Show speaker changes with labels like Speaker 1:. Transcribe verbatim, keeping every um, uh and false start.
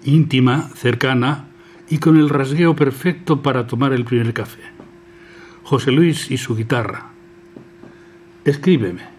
Speaker 1: íntima, cercana y con el rasgueo perfecto para tomar el primer café. José Luis y su guitarra. Escríbeme.